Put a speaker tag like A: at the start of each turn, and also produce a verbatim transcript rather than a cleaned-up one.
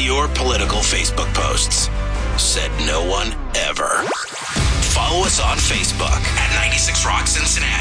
A: your political Facebook posts. Said no one ever. Follow us on Facebook at ninety-six Rock Cincinnati.